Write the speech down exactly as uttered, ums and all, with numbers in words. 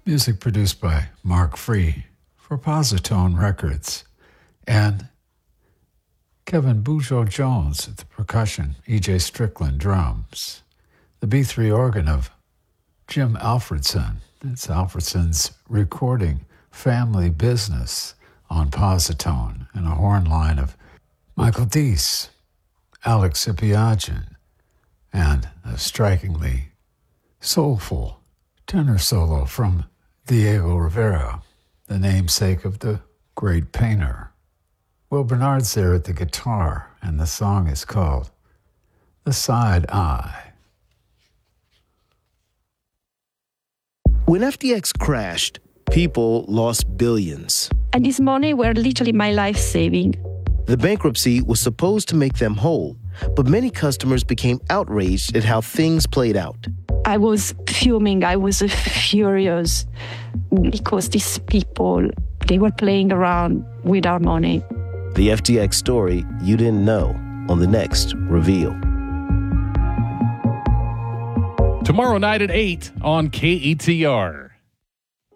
Music produced by Mark Free for Positone Records. And Kevin Bujo Jones at the percussion, E J Strickland drums. The B three organ of Jim Alfredson. It's Alfredson's recording Family Business on Positone, and a horn line of Michael Deese, Alex Ipiagin, and a strikingly soulful tenor solo from Diego Rivera, the namesake of the great painter. Will Bernard's there at the guitar, and the song is called The Side Eye. When F T X crashed, people lost billions. And this money were literally my life saving. The bankruptcy was supposed to make them whole, but many customers became outraged at how things played out. I was fuming, I was furious because these people, they were playing around with our money. The F T X story you didn't know on the next Reveal. Tomorrow night at eight on K E T R.